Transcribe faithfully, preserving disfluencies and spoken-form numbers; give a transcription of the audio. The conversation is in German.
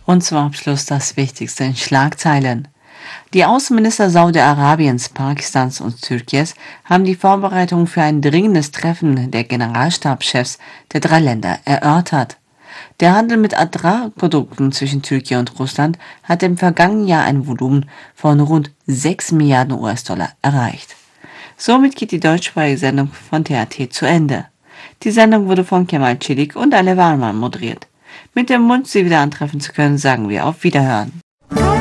Und zum Abschluss das Wichtigste in Schlagzeilen. Die Außenminister Saudi-Arabiens, Pakistans und Türkiens haben die Vorbereitungen für ein dringendes Treffen der Generalstabschefs der drei Länder erörtert. Der Handel mit Agrarprodukten zwischen Türkei und Russland hat im vergangenen Jahr ein Volumen von rund sechs Milliarden U S-Dollar erreicht. Somit geht die deutschsprachige Sendung von T R T zu Ende. Die Sendung wurde von Kemal Çelik und Ale Warman moderiert. Mit dem Wunsch, Sie wieder antreffen zu können, sagen wir auf Wiederhören.